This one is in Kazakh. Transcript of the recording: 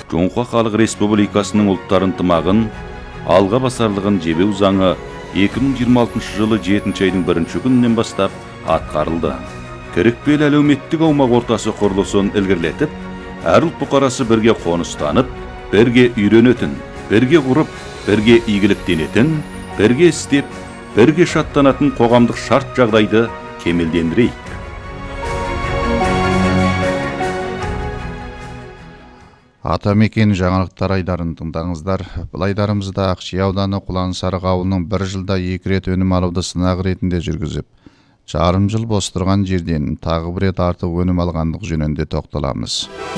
Жоңқа Халық Республикасының ұлттар ынтымағын, алға басарлығын жебеу заңы 2026 жылы 7 айдың 1 күнінен бастап атқарылды. Керекпел әлеуметтік аумақ ортасы құрылысын ілгерілетіп, әр ұлт бұқарасы бірге қоныстанып, бірге үйренетін, бірге құрып, бірге игіліктенетін, бірге істеп, бірге шаттанатын қоғамдық шарт жағдайды кемелдендірейік. Атамекен жаңалықтар айдарын тыңдаңыздар. Бұл айдарымызда Ақши ауданы Құлансарық ауылының 1 жылда 2 рет өнім алуды сынақ ретінде жүргізіп, жарым жыл бос тұрған жерден тағы 1 рет артық өнім алғандық жөнінде тоқталамыз.